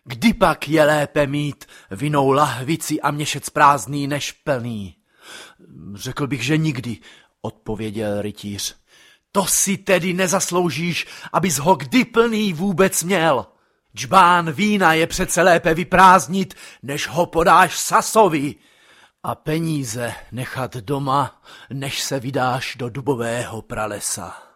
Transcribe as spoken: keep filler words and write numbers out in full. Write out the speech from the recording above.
Kdy pak je lépe mít vinou lahvici a měšec prázdný než plný? Řekl bych, že nikdy, odpověděl rytíř. To si tedy nezasloužíš, abys ho kdy plný vůbec měl. Džbán vína je přece lépe vyprázdnit, než ho podáš Sasovi. A peníze nechat doma, než se vydáš do dubového pralesa.